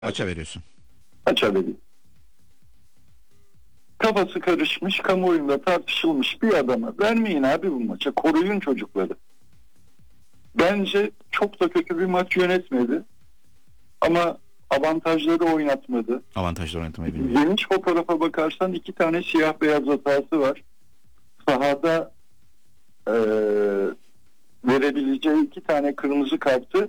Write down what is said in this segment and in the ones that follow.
Maça veriyorsun. Açabilir. Kafası karışmış, kamuoyunda tartışılmış bir adama vermeyin abi bu maça. Koruyun çocukları. Bence çok da kötü bir maç yönetmedi. Ama avantajları oynatmadı. Avantajlı oynatmayı bilmiyor. Geniş fotoğrafa bakarsan 2 tane siyah beyaz hatası var. Sahada verebileceği 2 tane kırmızı kartı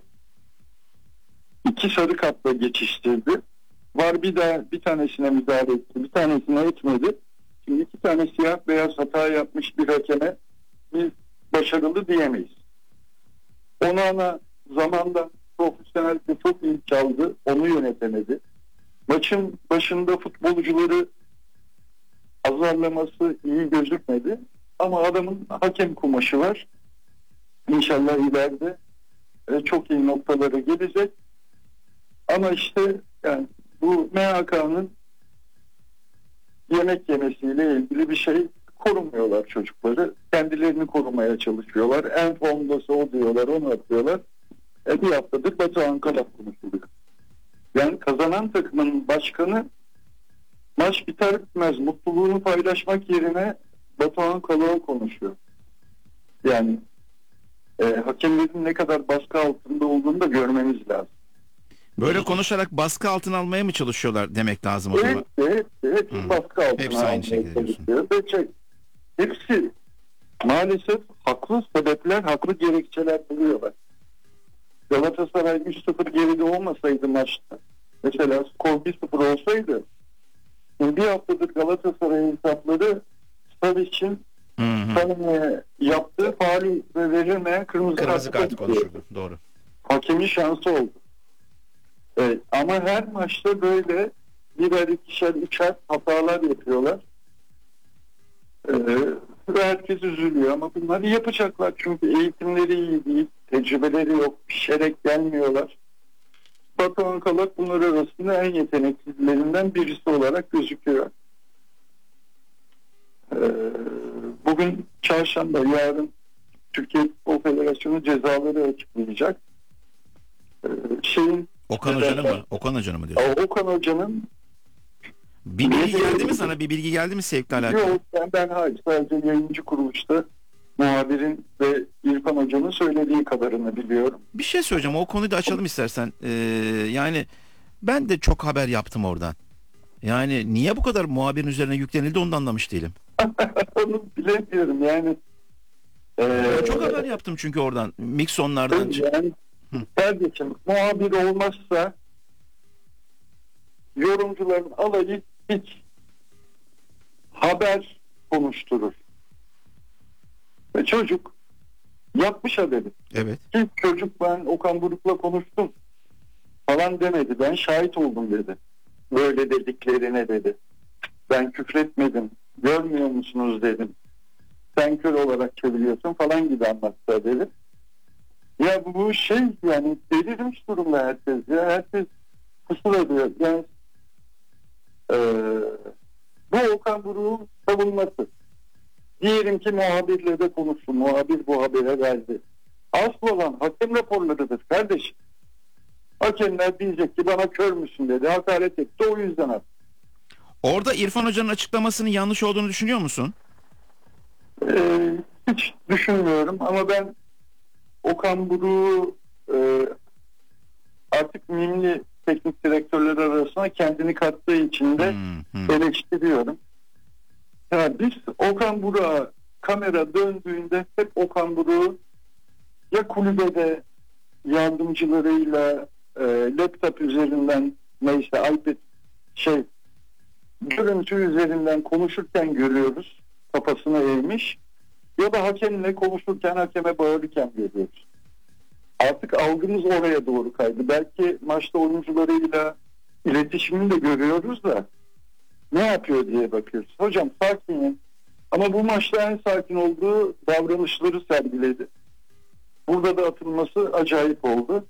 2 sarı kartla geçiştirdi. Var bir tanesine müdahale etti, bir tanesine etmedi. Şimdi 2 tane siyah beyaz hata yapmış bir hakeme biz başarılı diyemeyiz. Onana zamanda profesyonellikle çok iyi çaldı, onu yönetemedi. Maçın başında futbolcuları azarlaması iyi gözükmedi. Ama adamın hakem kumaşı var. İnşallah ileride çok iyi noktalara gelecek. Ama işte yani bu MHK'nın yemek yemesiyle ilgili bir şey, korumuyorlar çocukları. Kendilerini korumaya çalışıyorlar. En formdası o diyorlar, onu atıyorlar. Bir haftadır Batuhan Kalak konuşuluyor. Yani kazanan takımın başkanı maç biter bitmez mutluluğunu paylaşmak yerine Batuhan Kalak'ı konuşuyor. Yani hakemlerin ne kadar baskı altında olduğunu da görmemiz lazım. Böyle konuşarak baskı altına almaya mı çalışıyorlar demek lazım o zaman? Evet. Baskı altına Hepsi aynı şekilde diyorsun. Hepsi maalesef haklı sebepler, haklı gerekçeler buluyorlar. Galatasaray 3-0 geride olmasaydı maçta, mesela skor 1-0 olsaydı, bir haftadır Galatasaray hesapları Stav için yaptığı faali ve verilmeyen kırmızı kart konuşurdu. Doğru. Hakemin şansı oldu. Evet, ama her maçta böyle birer, ikişer, üçer hatalar yapıyorlar. Ve herkes üzülüyor ama bunları yapacaklar çünkü eğitimleri iyi değil, tecrübeleri yok, pişerek gelmiyorlar. Batuhan Kalak bunlar arasında en yeteneksizlerinden birisi olarak gözüküyor. Bugün çarşamba, yarın Türkiye Futbol Federasyonu cezaları açıklayacak. Okan Hoca'nın mı? Okan Hoca'nın mı diyorsun? Okan Hoca'nın bir bilgi geldi mi sana? Bir bilgi geldi mi sevkle alakalı? Yok, ben hayır. Sadece yayıncı kuruluşta muhabirin ve İrfan Hoca'nın söylediği kadarını biliyorum. Bir şey söyleyeceğim. O konuyu da açalım istersen. Yani ben de çok haber yaptım oradan. Yani niye bu kadar muhabirin üzerine yüklenildi onu da anlamış değilim. Onu bilemiyorum yani. Çok haber yaptım çünkü oradan. Miksonlardan. Yani kardeşim muhabir olmazsa yorumcuların alayı hiç haber konuşturur. Ve çocuk yapmış haberi. Evet. Hiç çocuk ben Okan Buruk'la konuştum falan demedi. Ben şahit oldum dedi. Böyle dediklerine dedi. Ben küfretmedim. Görmüyor musunuz dedim. Sen kör olarak çeviriyorsun falan gibi anlattı dedi. Ya bu şey yani delirmiş durumda herkes ya. Herkes kusur ediyor. Yani bu Okan Buruk'un savunması. Diyelim ki muhabirle de konuştu. Muhabir bu habere verdi. Asıl olan hakem raporlarıdır kardeşim. Hakemler diyecek ki bana kör müsün dedi. Hakaret etti o yüzden attı. Orada İrfan Hoca'nın açıklamasının yanlış olduğunu düşünüyor musun? Hiç düşünmüyorum ama ben Okan Buruk'u artık mimli teknik direktörler arasına kendini kattığı için de eleştiriyorum. Yani biz Okan Buruk'a kamera döndüğünde hep Okan Buruk'u ya kulübede yardımcılarıyla laptop üzerinden neyse iPad görüntü üzerinden konuşurken görüyoruz, kafasını eğmiş, ya da hakemle konuşurken hakeme bağırırken görüyoruz. Artık algımız oraya doğru kaydı. Belki maçta oyuncularıyla iletişimini de görüyoruz da ne yapıyor diye bakıyoruz. Hocam sakinim. Ama bu maçta en sakin olduğu davranışları sergiledi. Burada da atılması acayip oldu.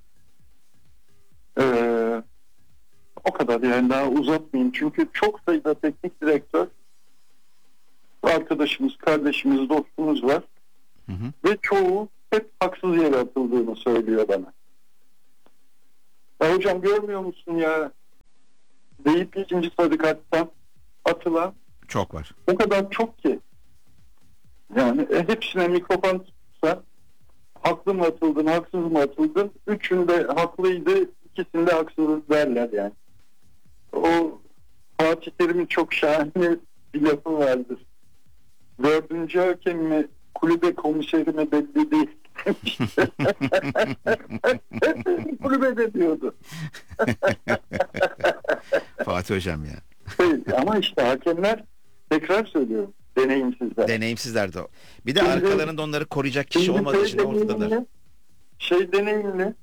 O kadar yani, daha uzatmayayım. Çünkü çok sayıda teknik direktör arkadaşımız, kardeşimiz, dostumuz var. Ve çoğu hep haksız yere atıldığını söylüyor bana. Ya hocam görmüyor musun ya? deyip ikinci sarı karttan atılan Çok var. o kadar çok ki. Yani hepsine mikrofon tutsa haklı mı atıldın, haksız mı atıldın? Üçünde haklıydı, ikisinde haksız derler yani. O Fatih Terim'in çok şahane bir lafı vardır. Dördüncü hakemi kulübe komiserime belli değil demiş. Kulübede diyordu. Fatih Hocam ya. Ama işte hakemler, tekrar söylüyorum, deneyimsizler. Deneyimsizler de o. Bir de Şimdi- arkalarında onları koruyacak kişi Şimdi olmadığı için ortadalar. deneyimli.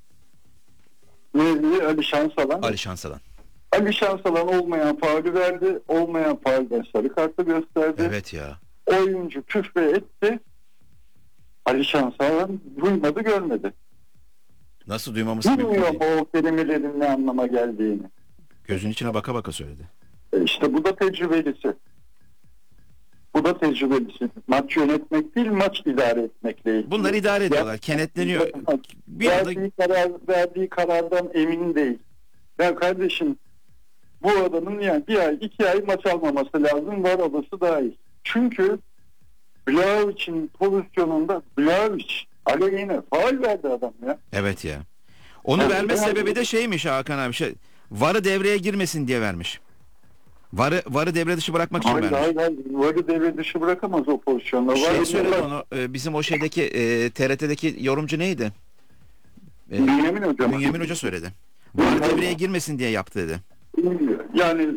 Neydi? Ali Şansalan. Ali Şansalan. Ali Şansalan olmayan faulü verdi. Olmayan faulden sarı kartı gösterdi. Evet ya. Oyuncu küfre etti. Ali Şansalan duymadı, görmedi. Nasıl duymaması mümkün Bilmiyor değil. o kelimelerin ne anlama geldiğini. Gözün içine baka baka söyledi. İşte bu da tecrübelisi. Bu da tecrübelisi. Maç yönetmek değil, maç idare etmekle ilgili. Bunlar idare ediyorlar. Kenetleniyor. Bir anda verdiği karardan emin değil. Ya kardeşim, bu adamın yani bir ay, 2 ay maç almaması lazım. Var olası dahil. Çünkü Vlahovic'in pozisyonunda Vlahovic aleyhine faul verdi adam ya. evet ya. Onu Evet, verme evet. sebebi de şeymiş Hakan abi. VAR'ı devreye girmesin diye vermiş. VAR'ı devre dışı bırakmak için vermiş. Hayır. Varı devre dışı bırakamaz o pozisyonda. Şey söyledi onu. Bizim o şeydeki TRT'deki yorumcu neydi? Bünyamin Hocam. Bünyamin Hoca söyledi. VAR devreye girmesin diye yaptı dedi. Yani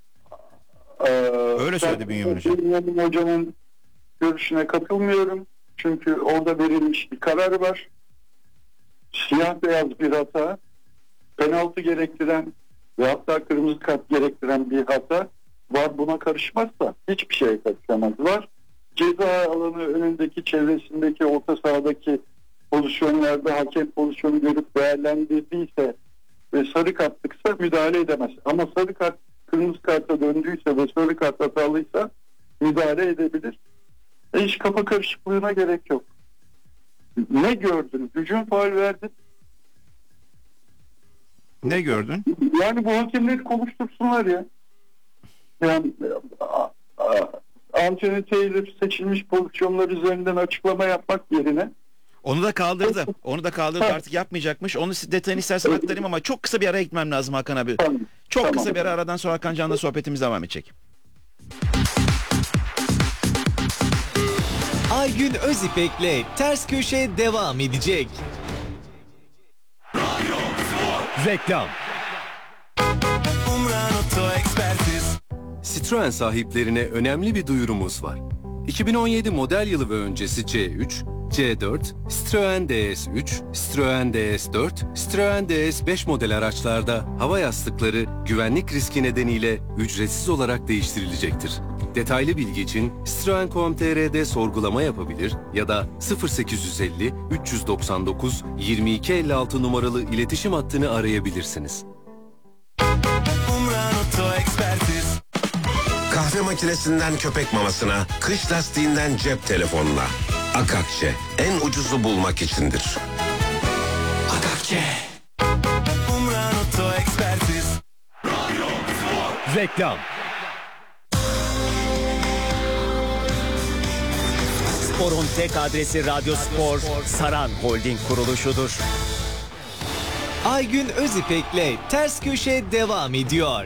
Öyle söyledi Bünyamin Hocam. Bünyamin Hocam'ın görüşüne katılmıyorum. Çünkü orada verilmiş bir karar var. Siyah beyaz bir hata, penaltı gerektiren ve hatta kırmızı kart gerektiren bir hata var, buna karışmazsa hiçbir şeye karışamaz. Var ceza alanı önündeki, çevresindeki, orta sahadaki pozisyonlarda hakem pozisyonu görüp değerlendirdiyse ve sarı kartlıksa müdahale edemez. Ama sarı kart kırmızı karta döndüyse ve sarı kart hatalıysa müdahale edebilir. Hiç kafa karışıklığına gerek yok. Ne gördün? Hücum faul verdin. Ne gördün? Yani bu hakemleri konuştursunlar ya. Yani Anthony Taylor seçilmiş pozisyonlar üzerinden açıklama yapmak yerine Onu da kaldırdı. Onu da kaldırdı. Artık yapmayacakmış. Onu detayını istersen aktarayım ama çok kısa bir araya gitmem lazım Hakan abi. Tamam. Çok Tamam. kısa bir aradan sonra Hakan Can'la sohbetimiz devam edecek. Aygün Özipek'le Ters Köşe devam edecek. Reklam. Citroen sahiplerine önemli bir duyurumuz var. 2017 model yılı ve öncesi C3, C4, Citroen DS3, Citroen DS4, Citroen DS5 model araçlarda hava yastıkları güvenlik riski nedeniyle ücretsiz olarak değiştirilecektir. Detaylı bilgi için Citroen.com.tr'de sorgulama yapabilir ya da 0850 399 2256 numaralı iletişim hattını arayabilirsiniz. Kahve makinesinden köpek mamasına, kış lastiğinden cep telefonuna. Akakçe en ucuzu bulmak içindir. Akakçe. Reklam. Spor'un tek adresi Radyo Spor, Saran Holding kuruluşudur. Aygün Özipek'le Ters Köşe devam ediyor.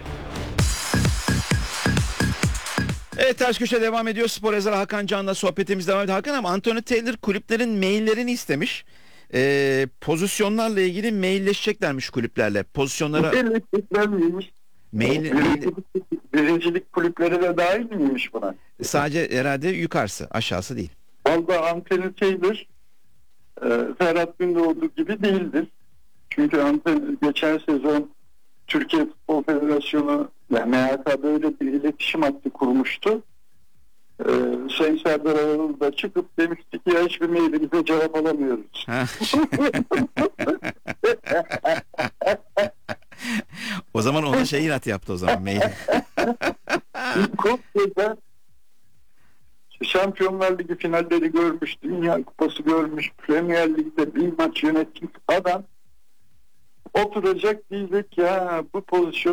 Evet, Ters Köşe devam ediyor. Spor yazarı Hakan Can'la sohbetimiz devam ediyor. Hakan ama Anthony Taylor kulüplerin maillerini istemiş. Pozisyonlarla ilgili mailleşeceklermiş kulüplerle. Pozisyonlara Birincilik miymiş? mail Birincilik kulüpleri de dahil miymiş buna? sadece herhalde yukarısı, aşağısı değil. Vallahi Anthony Taylor Ferhat Gündoğdu gibi değildir. Çünkü geçen sezon Türkiye Futbol Federasyonu yani MHK böyle bir iletişim hattı kurmuştu. Sayın Serdar Aralı da çıkıp demişti ki ya hiçbir mailimize cevap alamıyoruz. Ha. O zaman ona şey inat yaptı o zaman mail. Koskoca Şampiyonlar Ligi finalleri görmüş, Dünya Kupası görmüş, Premier Lig'de bir maç yönetmiş adam oturacak diyecek ya bu pozisyon